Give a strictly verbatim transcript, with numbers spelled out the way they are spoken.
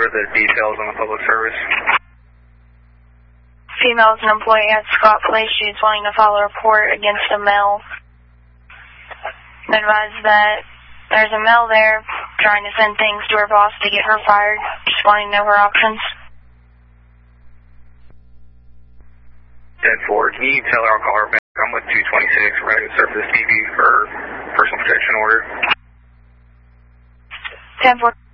the details on the public service. Female is an employee at Scott Place. She's wanting to file a report against a male. Advise that there's a male there trying to send things to her boss to get her fired. Just wanting to know her options. ten four, can you tell her I'll call her back? I'm with two twenty-six, ready to surface T V for personal protection order. ten four.